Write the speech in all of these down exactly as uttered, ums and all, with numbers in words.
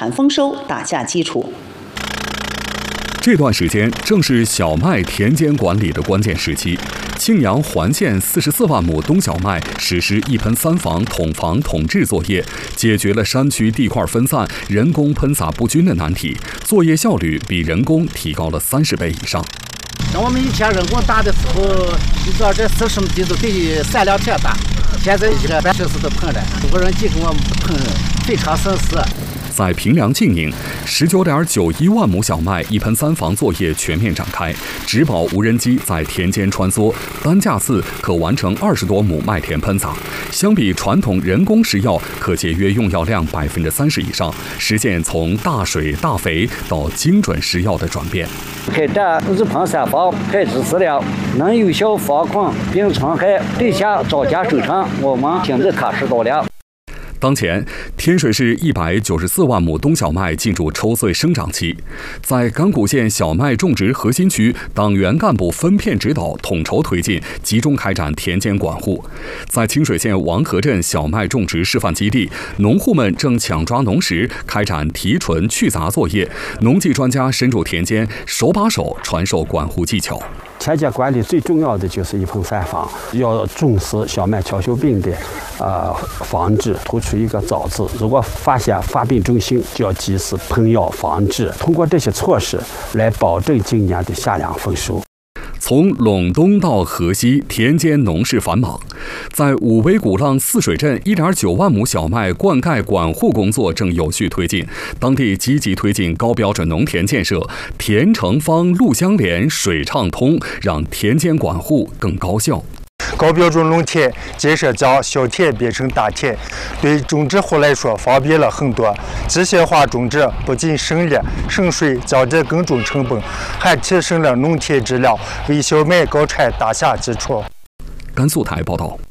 产丰收打下基础。 这段时间正是小麦田间管理的关键时期。庆阳环县四十四万亩冬小麦实施一喷三防统防统治作业，解决了山区地块分散、人工喷洒不均的难题，作业效率比人工提高了三十倍以上。 像我们以前人工打的时候，你知道这四十亩地都得三辆车打，现在一个半小时都碰了，无人机给我们碰，非常省事。 在平凉晋宁，十九点九一万亩小麦一喷三防作业全面展开，植保无人机在田间穿梭，单架次可完成二十多亩麦田喷洒。相比传统人工施药，可节约用药量百分之三十以上，实现从大水大肥到精准施药的转变。 开展日喷三防配置资料，能有效防控病虫害，对下造价收成，我们经得踏实高粱。 当前，天水市一百九十四万亩冬小麦进入抽穗生长期，在甘谷县小麦种植核心区，党员干部分片指导，统筹推进，集中开展田间管护。在清水县王河镇小麦种植示范基地，农户们正抢抓农时，开展提纯去杂作业。农技专家深入田间，手把手传授管护技巧。 田间管理最重要的就是一喷三防，要重视小麦乔锈病的呃防治，突出一个早字。如果发现发病中心，就要及时喷药防治。通过这些措施来保证今年的夏粮丰收。 从陇东到河西，田间农事繁忙。在武威古浪泗水镇，一点九万亩小麦灌溉管护工作正有序推进。当地积极推进高标准农田建设，田成方、路相连、水畅通，让田间管护更高效。 高标准农田建设将小田变成大田，对种植户来说方便了很多。机械化种植不仅省力省水，降低耕种成本，还提升了农田质量，为小麦高产打下基础。 甘肃台报道。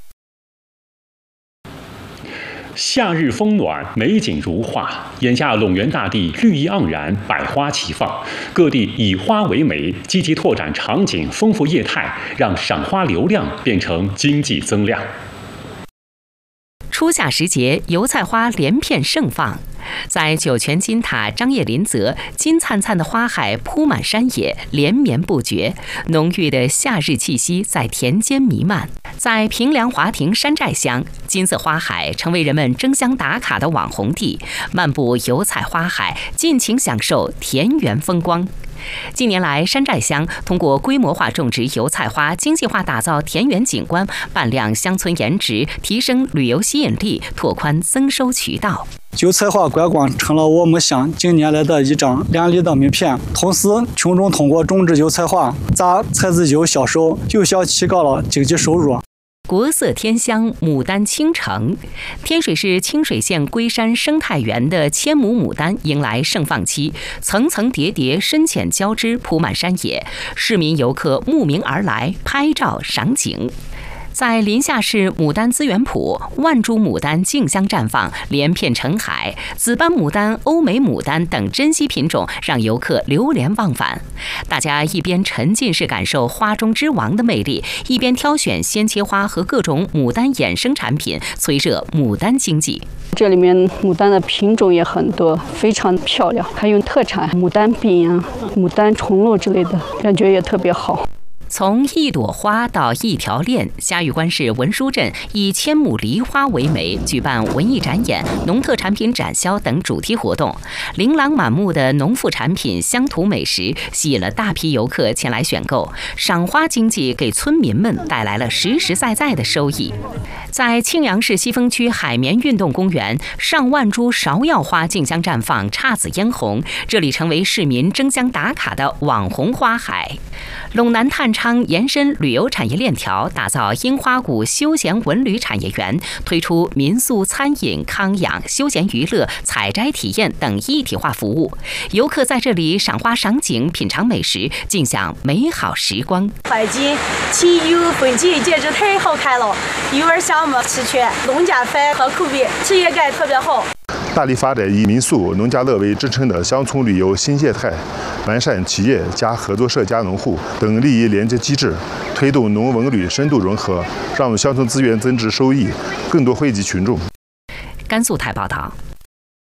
夏日风暖，美景如画。眼下陇源大地绿意盎然，百花齐放，各地以花为媒，积极拓展场景，丰富业态，让赏花流量变成经济增量。 初夏时节，油菜花连片盛放。在酒泉金塔、张掖林泽，金灿灿的花海铺满山野，连绵不绝，浓郁的夏日气息在田间弥漫。在平凉华亭山寨乡，金色花海成为人们争相打卡的网红地，漫步油菜花海，尽情享受田园风光。近年来，山寨乡通过规模化种植油菜花，精细化打造田园景观，扮亮乡村颜值，提升旅游吸引力，拓宽增收渠道。 油菜花观光成了我们乡近年来的一张亮丽的名片。同时，群众通过种植油菜花、榨菜籽油销售，有效提高了经济收入。 国色天香，牡丹倾城。天水市清水县龟山生态园的千亩牡丹迎来盛放期，层层叠叠，深浅交织，铺满山野。市民游客慕名而来，拍照赏景。在临夏市牡丹资源圃，万株牡丹竞相绽放，连片成海。紫斑牡丹、欧美牡丹等珍稀品种让游客流连忘返。大家一边沉浸式感受花中之王的魅力，一边挑选鲜切花和各种牡丹衍生产品，催热牡丹经济。 这里面牡丹的品种也很多，非常漂亮，还有特产牡丹饼啊、牡丹重露之类的，感觉也特别好。 从一朵花到一条链，嘉峪关市文殊镇以千亩梨花为媒，举办文艺展演、农特产品展销等主题活动。琳琅满目的农副产品、乡土美食吸引了大批游客前来选购，赏花经济给村民们带来了实实在在的收益。在庆阳市西峰区海绵运动公园，上万株芍药花竞相绽放，姹紫嫣红，这里成为市民争相打卡的网红花海。陇南探昌延伸旅游产业链条，打造樱花谷休闲文旅产业园，推出民宿、餐饮、康养、休闲娱乐、采摘体验等一体化服务。游客在这里赏花赏景、品尝美食，尽享美好时光。 环境、气油、风景简直太好看了，鱼儿项目齐全，农家饭和口味，体验感特别好。 大力发展以民宿、农家乐为支撑的乡村旅游新业态，完善企业加合作社加农户等利益连接机制，推动农文旅深度融合，让乡村资源增值收益更多惠及群众。 甘肃台报道。